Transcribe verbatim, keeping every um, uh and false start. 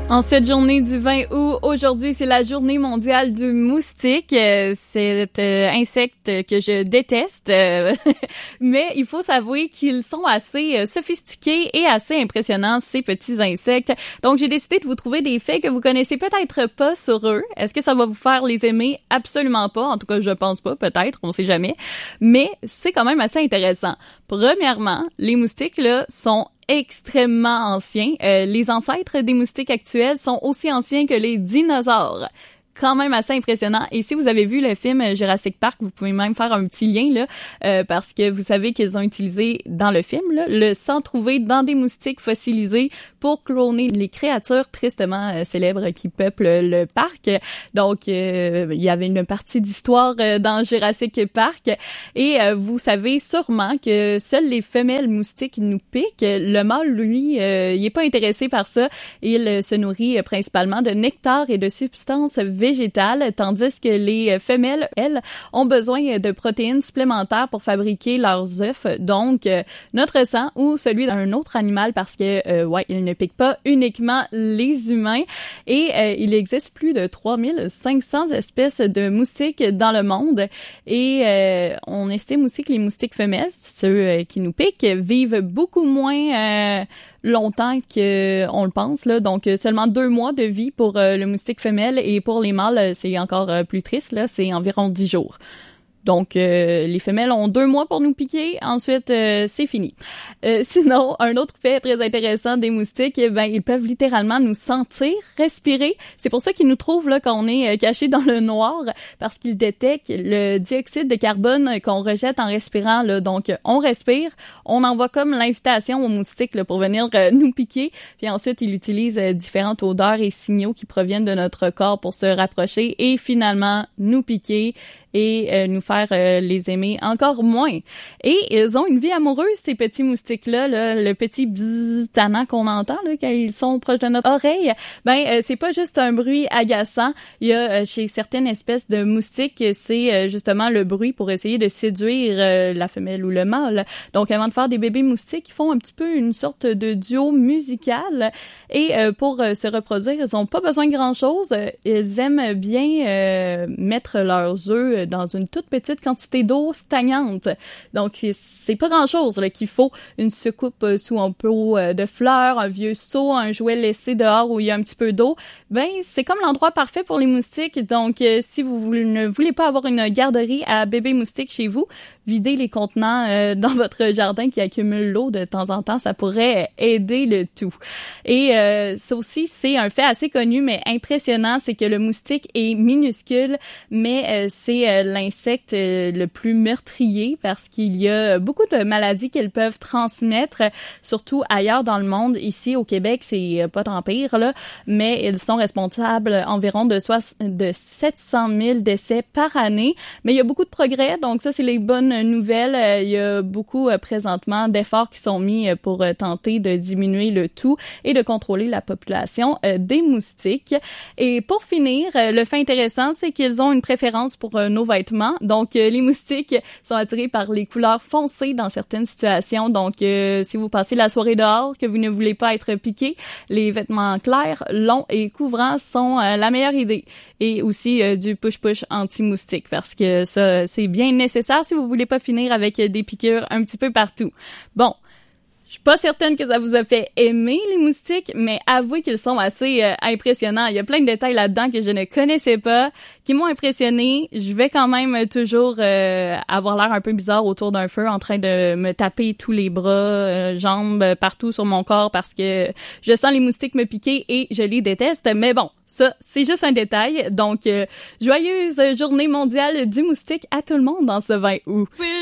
En cette journée du vingt août, aujourd'hui, c'est la journée mondiale du moustique. Euh, cet euh, insecte que je déteste, euh, mais il faut s'avouer qu'ils sont assez euh, sophistiqués et assez impressionnants, ces petits insectes. Donc, j'ai décidé de vous trouver des faits que vous connaissez peut-être pas sur eux. Est-ce que ça va vous faire les aimer? Absolument pas. En tout cas, je pense pas. Peut-être, on sait jamais. Mais c'est quand même assez intéressant. Premièrement, les moustiques, là, sont extrêmement anciens. Euh, les ancêtres des moustiques actuels sont aussi anciens que les dinosaures. Quand même assez impressionnant. Et si vous avez vu le film Jurassic Park, vous pouvez même faire un petit lien là, euh, parce que vous savez qu'ils ont utilisé dans le film là, le sang trouvé dans des moustiques fossilisés pour cloner les créatures tristement euh, célèbres qui peuplent le parc. Donc, euh, il y avait une partie d'histoire euh, dans Jurassic Park. Et euh, vous savez sûrement que seules les femelles moustiques nous piquent. Le mâle, lui, euh, il est pas intéressé par ça. Il euh, se nourrit euh, principalement de nectar et de substances végétales végétales, tandis que les femelles, elles, ont besoin de protéines supplémentaires pour fabriquer leurs œufs. Donc, euh, notre sang ou celui d'un autre animal parce que, euh, ouais, il ne pique pas uniquement les humains. Et euh, il existe plus de trois mille cinq cents espèces de moustiques dans le monde. Et euh, on estime aussi que les moustiques femelles, ceux euh, qui nous piquent, vivent beaucoup moins euh, longtemps qu'on le pense, là. Donc, seulement deux mois de vie pour euh, le moustique femelle et pour les mâles, c'est encore euh, plus triste, là. C'est environ dix jours. Donc, euh, les femelles ont deux mois pour nous piquer. Ensuite, euh, c'est fini. Euh, sinon, un autre fait très intéressant des moustiques, ben ils peuvent littéralement nous sentir, respirer. C'est pour ça qu'ils nous trouvent là quand on est caché dans le noir, parce qu'ils détectent le dioxyde de carbone qu'on rejette en respirant. Là. Donc, on respire, on envoie comme l'invitation aux moustiques là, pour venir euh, nous piquer. Puis ensuite, ils utilisent euh, différentes odeurs et signaux qui proviennent de notre corps pour se rapprocher et finalement nous piquer et euh, nous faire euh, les aimer encore moins. Et ils ont une vie amoureuse, ces petits moustiques-là, là, le petit bzzz tannant qu'on entend là, quand ils sont proches de notre oreille. Ben, euh, c'est pas juste un bruit agaçant. Il y a euh, chez certaines espèces de moustiques, c'est euh, justement le bruit pour essayer de séduire euh, la femelle ou le mâle. Donc, avant de faire des bébés moustiques, ils font un petit peu une sorte de duo musical. Et euh, pour euh, se reproduire, ils ont pas besoin de grand-chose. Ils aiment bien euh, mettre leurs œufs dans une toute petite quantité d'eau stagnante. Donc, c'est pas grand-chose là, qu'il faut. Une secoupe sous un pot de fleurs, un vieux seau, un jouet laissé dehors où il y a un petit peu d'eau. Ben, c'est comme l'endroit parfait pour les moustiques. Donc, euh, si vous ne voulez pas avoir une garderie à bébés moustiques chez vous, videz les contenants euh, dans votre jardin qui accumulent l'eau de temps en temps. Ça pourrait aider le tout. Et euh, ça aussi, c'est un fait assez connu, mais impressionnant, c'est que le moustique est minuscule, mais euh, c'est euh, l'insecte euh, le plus meurtrier parce qu'il y a beaucoup de maladies qu'elles peuvent transmettre, surtout ailleurs dans le monde. Ici, au Québec, c'est euh, pas tant pire, là, mais ils sont responsables environ de, soix- de sept cent mille décès par année. Mais il y a beaucoup de progrès, donc ça, c'est les bonnes nouvelles. Euh, il y a beaucoup euh, présentement d'efforts qui sont mis euh, pour euh, tenter de diminuer le tout et de contrôler la population euh, des moustiques. Et pour finir, euh, le fait intéressant, c'est qu'ils ont une préférence pour euh, nos vêtements. Donc, euh, les moustiques sont attirés par les couleurs foncées dans certaines situations. Donc, euh, si vous passez la soirée dehors, que vous ne voulez pas être piqué, les vêtements clairs, longs et couvrants sont euh, la meilleure idée. Et aussi euh, du push-push anti-moustique parce que ça, c'est bien nécessaire si vous voulez pas finir avec des piqûres un petit peu partout. Bon. Je suis pas certaine que ça vous a fait aimer les moustiques, mais avouez qu'ils sont assez euh, impressionnants. Il y a plein de détails là-dedans que je ne connaissais pas, qui m'ont impressionné. Je vais quand même toujours euh, avoir l'air un peu bizarre autour d'un feu, en train de me taper tous les bras, euh, jambes, partout sur mon corps parce que je sens les moustiques me piquer et je les déteste. Mais bon, ça, c'est juste un détail. Donc, euh, joyeuse journée mondiale du moustique à tout le monde dans ce vingt août.